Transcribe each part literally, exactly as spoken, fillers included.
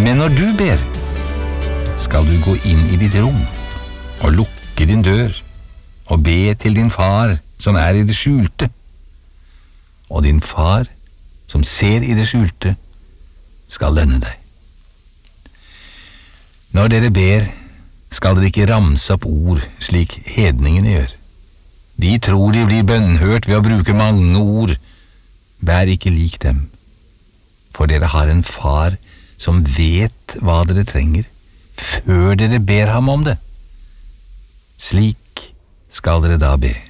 Men når du ber, skal du gå inn i ditt rom og lukke din dør og be til din far som er i det skjulte. Og din far som ser i det skjulte skal lønne deg. Når dere ber, skal dere ikke ramse opp ord slik hedningene gjør. De tror de blir bønnhørt ved å bruke mange ord. Vær ikke lik dem, for dere har en far som vet hva dere trenger, før dere ber ham om det. Slik skal dere da be.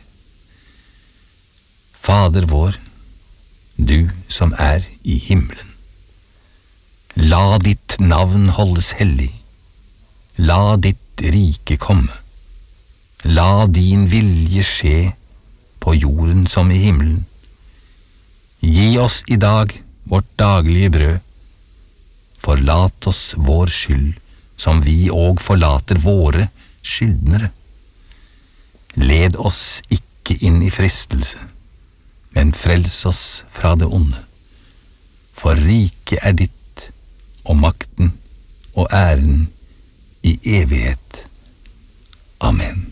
Fader vår, du som er i himmelen. La ditt navn holdes hellig. La ditt rike komme. La din vilje skje på jorden som i himmelen. Gi oss i dag vårt daglige brød. Forlat oss vår skyld, som vi og forlater våre skyldnere. Led oss ikke inn i fristelse, men frels oss fra det onde. For riket er ditt, og makten og æren i evighet. Amen.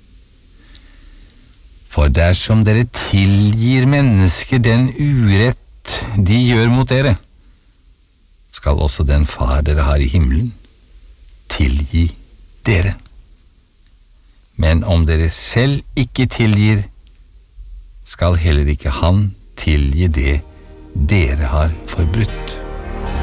For dersom dere tilgir mennesker den urett de gjør mot dere, skal også den far dere har i himmelen tilgi dere. Men om dere selv ikke tilgir, skal heller ikke han tilgi det dere har forbrutt.